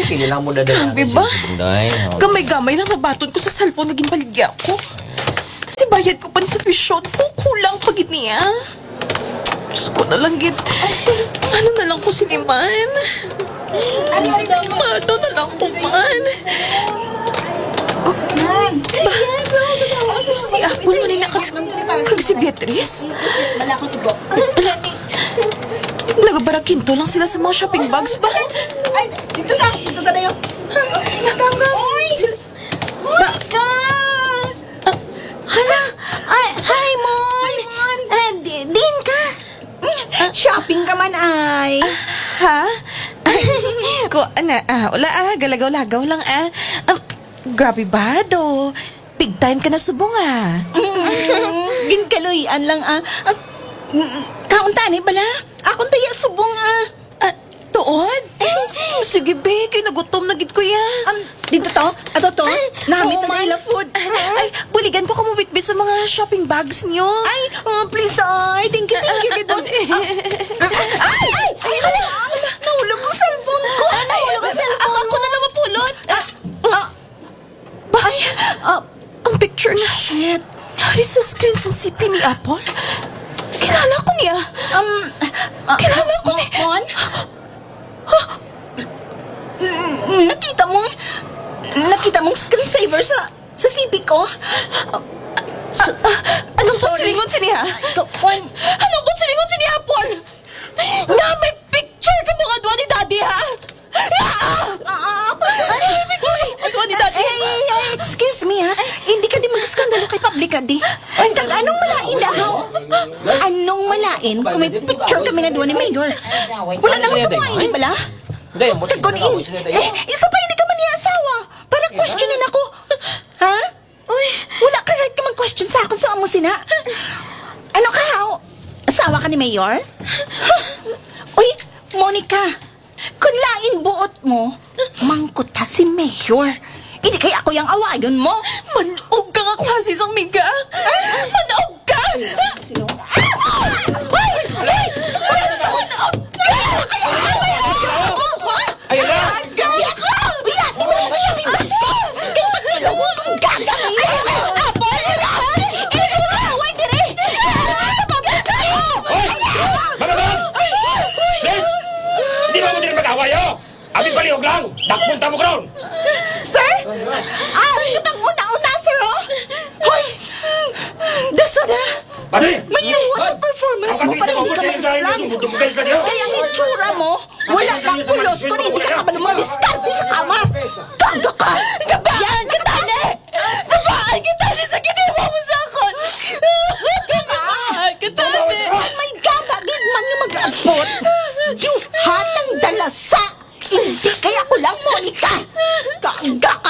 kailangan mo dadala Grabe ba? sa bunday. Gamay-gamay lang nabaton ko sa cellphone, naging baligya ko. Tapos bayad ko pa ni sa tuition ko, kulang pagit niya. Diyos ko na lang, gid. Ano na lang ko siniman? Mano na lang ko man. Si Apple man na kag si Beatrice. Nagabarakinto lang sila sa mga shopping bags. Bakit? Ay, dito na yun. Oy! Oh my God! Hala! Hi, Mon! Din ka? Shopping ka man, ay. Ha? Wala galagaw-lagaw lang grabe ba, do? Big time ka na subong Ginkaloyan lang, Kauntani bala? Akong taya subong, Tuod? Sige, be, kay nagutom na gid ko ya. Dito to? Ato to? Namit na nila food. Ay, buligan ko kamubitbit sa mga shopping bags niyo. Ay, please, ay. Thank you, Gidon. Ay, nahulog ang cellphone ko. Nahulog ang cellphone Ako na lang mapulot. Ay, ang picture na. Shit. Hari sa screen sa CP ni Apple. Kilala ko niya. Kilala ko ni... Mon? Nakita mong screensaver sa CP ko? Anong silingon si niya? Mon? Anong silingon si ni Apple? Nga may picture ka mga doon ni Daddy, ha? Doon ni Daddy. Excuse me, ha? Hindi ka di mag-skandalo kay public, ha, di? Kag anong malain dahaw? Anong malain kung may picture kami na doon ni Mayor? Wala nang kumain, di bala? Kag kung isa pa hindi ka man niya asawa. Para questionin ako. Ha? Wala ka right ka mag-question sa akin sa amo sina. Ano ka, ha? Asawa ka ni Mayor? Uy, Monica, kung lain buot mo, mangkot ha si Mayor. Hindi kaya ako yung awayon mo. Manog ka nga klase sang miga. Manog ka! Ayun na! Di ba mo din mag-awayo? Abing palihog lang! Dakpunta mo karon! Sir? Ito bang una-una, sir, oh? Hoy! Daso na! Pati! Mayuwan ang performance mo para hindi ka ma-slang. Kaya ang itsura mo, wala lang pulos kung hindi ka kabalo mag-diskarte sa kama. Gaga ka! Gabaan kita ni! Gabaan kita ni sa giniwa mo sa akon! Gabaan kita ni! May gabagid man yung mag-abot. Yuhat ang dalasa! Hindi kaya ko lang, Monica! Gaga ka!